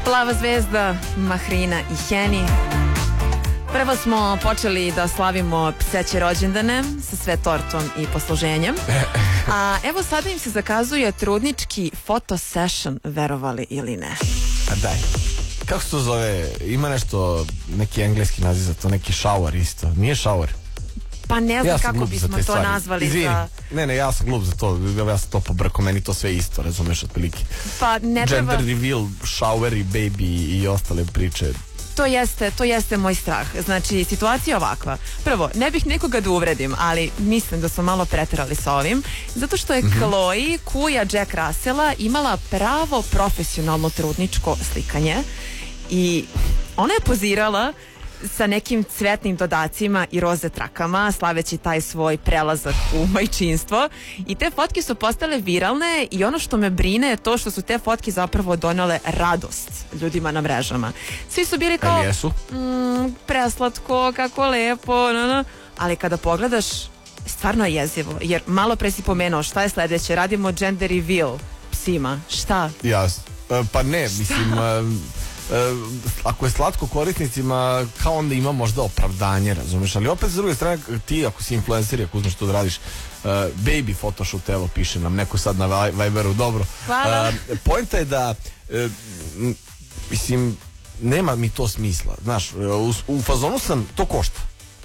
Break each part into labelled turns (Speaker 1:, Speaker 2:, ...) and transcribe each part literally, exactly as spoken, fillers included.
Speaker 1: Plava zvezda, Mahrina i Heni. Prvo smo počeli da slavimo pseće rođendane sa sve tortom i posluženjem. A evo sada im se zakazuje trudnički foto session, verovali ili ne.
Speaker 2: A daj, kako se to zove? Ima nešto, neki engleski naziv za to, neki shower isto. Nije shower?
Speaker 1: Pa ne znam
Speaker 2: ja
Speaker 1: kako bismo to
Speaker 2: stvari.
Speaker 1: nazvali.
Speaker 2: Izvini,
Speaker 1: za...
Speaker 2: ne, ne, ja sam glup za to, ja sam to pobrko, meni to sve isto, razumeš, otprilike.
Speaker 1: Pa ne treba...
Speaker 2: Gender reveal, shower i baby i ostale priče.
Speaker 1: To jeste, to jeste moj strah. Znači, situacija je ovakva. Prvo, ne bih nekoga da uvredim, ali mislim da smo malo preterali sa ovim, zato što je mm-hmm. Chloe, kuja Jack Russella, imala pravo profesionalno trudničko slikanje i ona je pozirala sa nekim cvetnim dodacima i roze trakama, slaveći taj svoj prelazak u majčinstvo, i te fotke su postale viralne i ono što me brine je to što su te fotke zapravo donele radost ljudima na mrežama. Svi su bili kao mm, preslatko, kako lepo, no, no. Ali kada pogledaš, stvarno je jezivo, jer malo pre si pomenuo šta je sledeće, radimo gender reveal psima, šta?
Speaker 2: Jasno, pa ne, mislim... Uh, ako je slatko korisnicima, kao onda ima možda opravdanje, razumeš, ali opet s druge strane, ti ako si influencer, ako uzmeš to da radiš, uh, baby photoshoot, evo piše nam neko sad na Viberu, dobro.
Speaker 1: Hvala.
Speaker 2: Uh, poenta je da uh, mislim, nema mi to smisla, znaš, u, u fazonu sam, to košta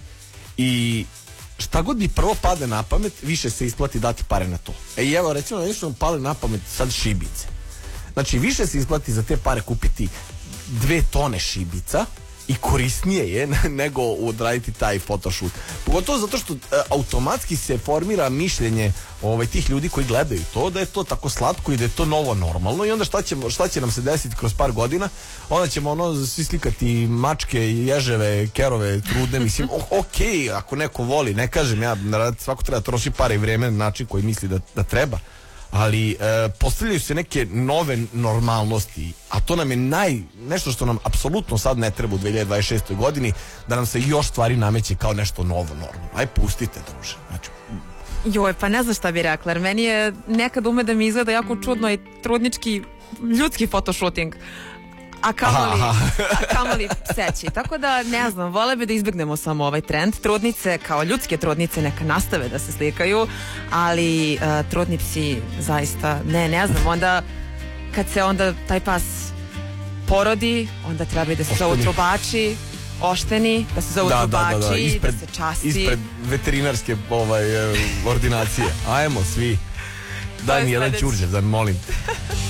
Speaker 2: i šta god mi prvo pade na pamet, više se isplati dati pare na to. E i evo, recimo, nešto nam pale na pamet sad šibice. Znači, više se isplati za te pare kupiti dve tone šibica i korisnije je nego odraditi taj photoshoot. Pogotovo zato što e, automatski se formira mišljenje ovaj, tih ljudi koji gledaju to, da je to tako slatko i da je to novo normalno, i onda šta, ćemo, šta će nam se desiti kroz par godina? Onda ćemo ono svi slikati mačke, ježeve, kerove, trudne, mislim, ok, ako neko voli, ne kažem ja, svako treba troši pare i vreme na način koji misli da, da treba. Ali e, postavljaju se neke nove normalnosti, a to nam je naj, nešto što nam apsolutno sad ne treba u dve hiljade dvadeset šestoj godini, da nam se još stvari nameće kao nešto novo normalno. Aj pustite, druže. Znači...
Speaker 1: Joj, pa ne znam šta bi rekla, jer meni je nekad ume da mi izgleda jako čudno i trudnički, ljudski fotoshooting, a kamoli, a kamoli pseći. Tako da, ne znam, vole bi da izbegnemo samo ovaj trend. Trudnice, kao ljudske trudnice, neka nastave da se slikaju, ali uh, trudni psi zaista, ne, ne znam, onda kad se onda taj pas porodi, onda treba i da se zovu trubači, ošteni, da se zovu
Speaker 2: da,
Speaker 1: trubači,
Speaker 2: da, da, da. Ispred,
Speaker 1: da se časti.
Speaker 2: Ispred veterinarske ovaj, ordinacije. Ajmo svi. Daj mi jedan Đurđev, da molim.